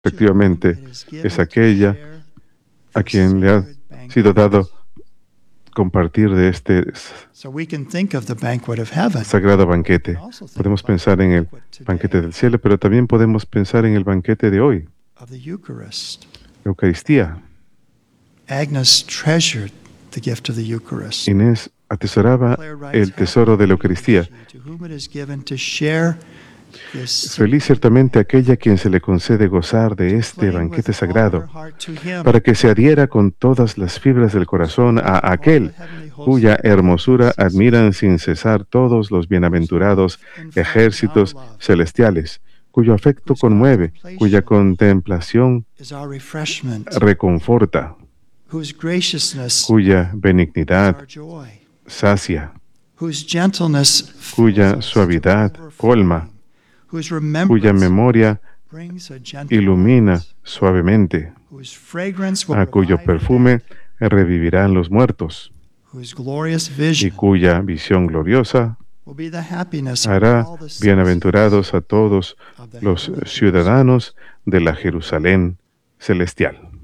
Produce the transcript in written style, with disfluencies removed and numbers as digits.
Efectivamente, es aquella a quien le ha sido dado compartir de este sagrado banquete. Podemos pensar en el banquete del cielo, pero también podemos pensar en el banquete de hoy, la Eucaristía. Inés atesoraba el tesoro de la Eucaristía. Es feliz ciertamente aquella a quien se le concede gozar de este banquete sagrado, para que se adhiera con todas las fibras del corazón a aquel cuya hermosura admiran sin cesar todos los bienaventurados ejércitos celestiales, cuyo afecto conmueve, cuya contemplación reconforta, cuya benignidad sacia, cuya suavidad colma, cuya memoria ilumina suavemente, a cuyo perfume revivirán los muertos, y cuya visión gloriosa hará bienaventurados a todos los ciudadanos de la Jerusalén celestial.